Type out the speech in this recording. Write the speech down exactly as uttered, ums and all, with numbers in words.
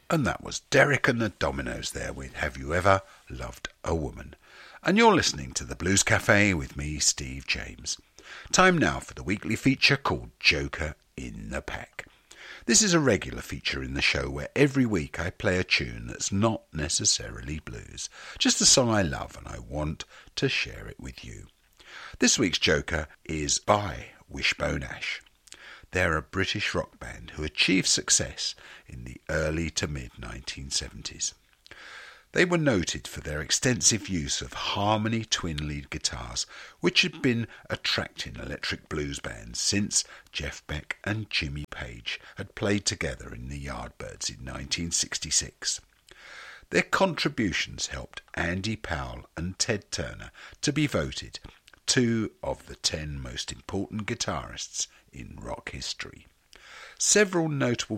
And that was Derek and the Dominoes there with Have You Ever Loved a Woman? And you're listening to the Blues Cafe with me, Steve James. Time now for the weekly feature called Joker in the Pack. This is a regular feature in the show where every week I play a tune that's not necessarily blues, just a song I love and I want to share it with you. This week's Joker is by Wishbone Ash. They're a British rock band who achieved success in the early to mid nineteen seventies. They were noted for their extensive use of harmony twin lead guitars, which had been attracting electric blues bands since Jeff Beck and Jimmy Page had played together in the Yardbirds in nineteen sixty-six. Their contributions helped Andy Powell and Ted Turner to be voted two of the ten most important guitarists in rock history. Several notable